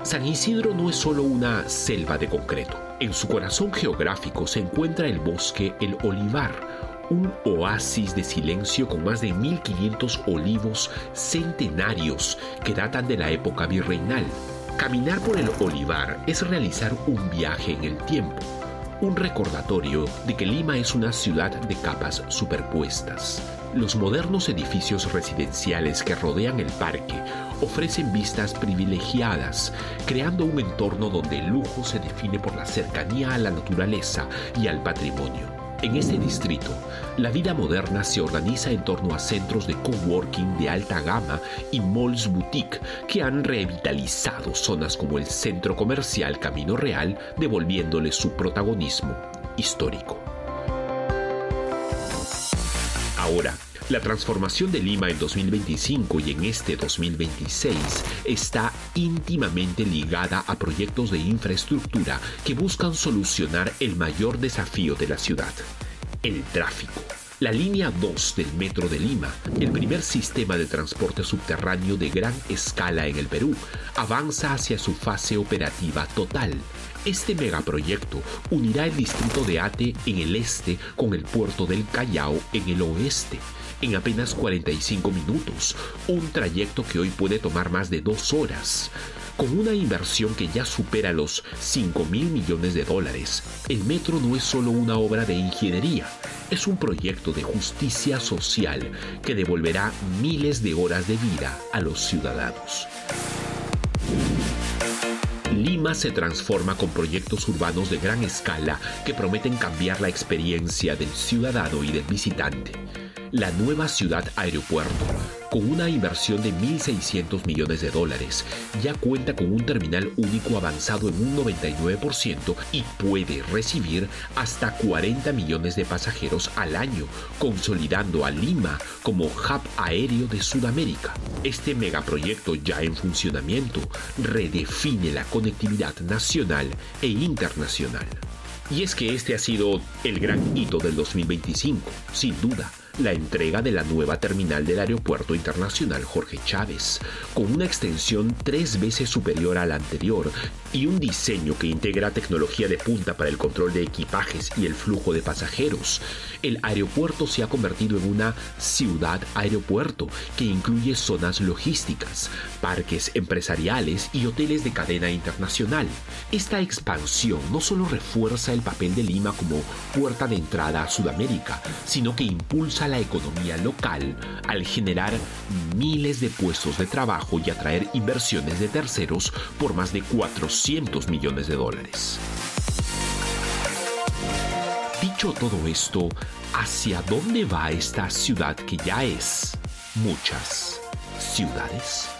San Isidro no es solo una selva de concreto. En su corazón geográfico se encuentra el bosque El Olivar, un oasis de silencio con más de 1.500 olivos centenarios que datan de la época virreinal. Caminar por el Olivar es realizar un viaje en el tiempo, un recordatorio de que Lima es una ciudad de capas superpuestas. Los modernos edificios residenciales que rodean el parque ofrecen vistas privilegiadas, creando un entorno donde el lujo se define por la cercanía a la naturaleza y al patrimonio. En este distrito, la vida moderna se organiza en torno a centros de coworking de alta gama y malls boutique que han revitalizado zonas como el centro comercial Camino Real, devolviéndole su protagonismo histórico. Ahora, la transformación de Lima en 2025 y en este 2026 está íntimamente ligada a proyectos de infraestructura que buscan solucionar el mayor desafío de la ciudad: el tráfico. La línea 2 del Metro de Lima, el primer sistema de transporte subterráneo de gran escala en el Perú, avanza hacia su fase operativa total. Este megaproyecto unirá el distrito de Ate en el este con el puerto del Callao en el oeste, en apenas 45 minutos, un trayecto que hoy puede tomar más de 2 horas. Con una inversión que ya supera los $5.000 millones, el metro no es solo una obra de ingeniería, es un proyecto de justicia social que devolverá miles de horas de vida a los ciudadanos. Lima se transforma con proyectos urbanos de gran escala que prometen cambiar la experiencia del ciudadano y del visitante. La nueva ciudad aeropuerto, con una inversión de $1.600 millones, ya cuenta con un terminal único avanzado en un 99% y puede recibir hasta 40 millones de pasajeros al año, consolidando a Lima como hub aéreo de Sudamérica. Este megaproyecto ya en funcionamiento redefine la conectividad nacional e internacional. Y es que este ha sido el gran hito del 2025, sin duda. La entrega de la nueva terminal del Aeropuerto Internacional Jorge Chávez, con una extensión 3 veces superior a la anterior y un diseño que integra tecnología de punta para el control de equipajes y el flujo de pasajeros. El aeropuerto se ha convertido en una ciudad aeropuerto que incluye zonas logísticas, parques empresariales y hoteles de cadena internacional. Esta expansión no solo refuerza el papel de Lima como puerta de entrada a Sudamérica, sino que impulsa la economía local al generar miles de puestos de trabajo y atraer inversiones de terceros por más de $400 millones. Dicho todo esto, ¿hacia dónde va esta ciudad que ya es muchas ciudades?